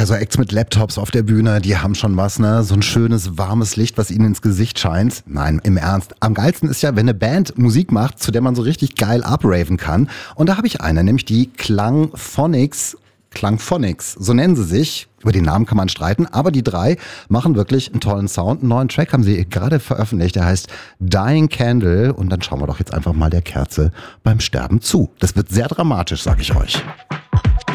Ja, so Acts mit Laptops auf der Bühne, die haben schon was, ne? So ein schönes, warmes Licht, was ihnen ins Gesicht scheint. Nein, im Ernst. Am geilsten ist ja, wenn eine Band Musik macht, zu der man so richtig geil upraven kann. Und da habe ich eine, nämlich die Klangphonics, so nennen sie sich. Über den Namen kann man streiten, aber die drei machen wirklich einen tollen Sound. Einen neuen Track haben sie gerade veröffentlicht, der heißt Dying Candle. Und dann schauen wir doch jetzt einfach mal der Kerze beim Sterben zu. Das wird sehr dramatisch, sag ich euch.